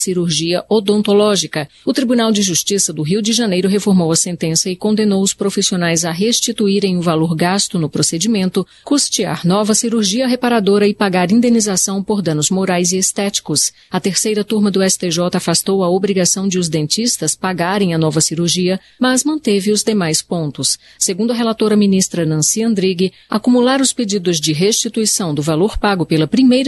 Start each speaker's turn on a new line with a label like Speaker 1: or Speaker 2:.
Speaker 1: cirurgia odontológica. O Tribunal de Justiça do Rio de Janeiro reformou a sentença e condenou os profissionais a restituírem o valor gasto no procedimento, custear nova cirurgia reparadora e pagar indenização por danos morais e estéticos. A terceira turma do STJ afastou a obrigação de os dentistas pagarem a nova cirurgia, mas manteve os demais pontos. Segundo a relatora ministra Nancy Andrighi, acumular os pedidos de restituição do valor pago pela primeira